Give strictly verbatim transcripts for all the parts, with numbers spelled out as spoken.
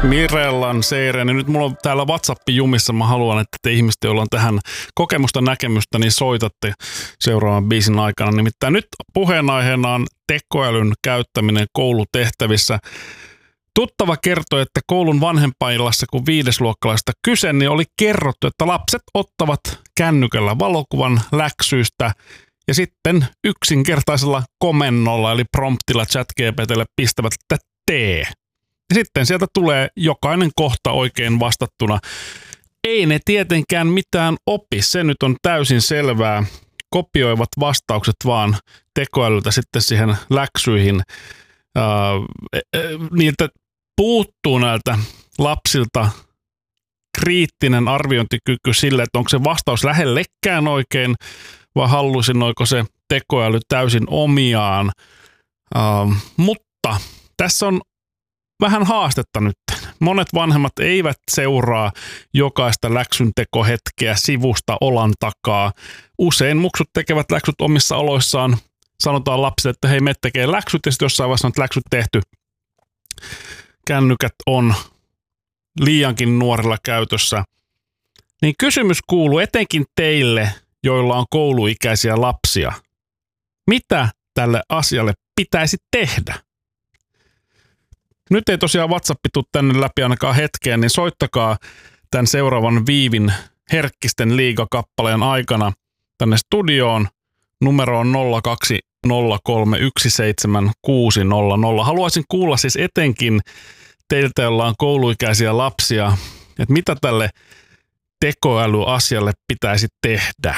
Mirellan Seireen. Nyt mulla on täällä WhatsApp jumissa. Mä haluan, että te ihmiset, joilla on tähän kokemusta, näkemystä, niin soitatte seuraavan biisin aikana. Nimittäin nyt puheenaiheena on tekoälyn käyttäminen koulutehtävissä. Tuttava kertoi, että koulun vanhempainillassa, kun viidesluokkalaista kyse, niin oli kerrottu, että lapset ottavat kännykällä valokuvan läksyistä ja sitten yksinkertaisella komennolla eli promptilla ChatGPTlle pistävät, että tee. Ja sitten sieltä tulee jokainen kohta oikein vastattuna. Ei ne tietenkään mitään opi, se nyt on täysin selvää. Kopioivat vastaukset vaan tekoälyltä sitten siihen läksyihin. Äh, niiltä puuttuu näiltä lapsilta kriittinen arviointikyky sille, että onko se vastaus lähellekään oikein vai hallusinoiko se tekoäly täysin omiaan. Uh, mutta tässä on vähän haastetta nyt. Monet vanhemmat eivät seuraa jokaista läksyntekohetkeä sivusta olan takaa. Usein muksut tekevät läksyt omissa oloissaan. Sanotaan lapsille, että hei, me tekee läksyt ja sitten jossain vaiheessa on läksyt tehty. Kännykät on liiankin nuorilla käytössä. Niin kysymys kuuluu etenkin teille, joilla on kouluikäisiä lapsia. Mitä tälle asialle pitäisi tehdä? Nyt ei tosiaan WhatsApp tule tänne läpi ainakaan hetkeen, niin soittakaa tämän seuraavan Viivin Herkkisten liiga-kappaleen aikana tänne studioon. Numero on nolla kaksi nolla kolme yksi seitsemän kuusi nolla nolla. Haluaisin kuulla siis etenkin teiltä, joilla on kouluikäisiä lapsia, että mitä tälle tekoälyasialle pitäisi tehdä.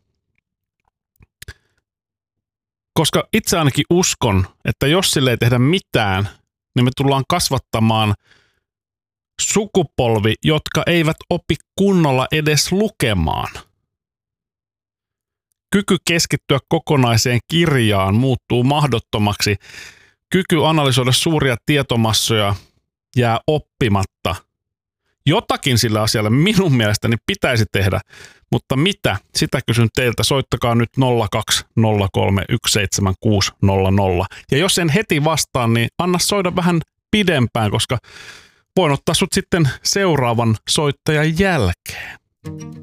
Koska itse ainakin uskon, että jos sille ei tehdä mitään, niin me tullaan kasvattamaan sukupolvi, jotka eivät opi kunnolla edes lukemaan. Kyky keskittyä kokonaiseen kirjaan muuttuu mahdottomaksi. Kyky analysoida suuria tietomassoja jää oppimatta. Jotakin sillä asialle minun mielestäni pitäisi tehdä, mutta mitä? Sitä kysyn teiltä. Soittakaa nyt nolla kaksi nolla kolme yksi seitsemän kuusi nolla nolla. Ja jos en heti vastaan, niin anna soida vähän pidempään, koska voin ottaa sut sitten seuraavan soittajan jälkeen.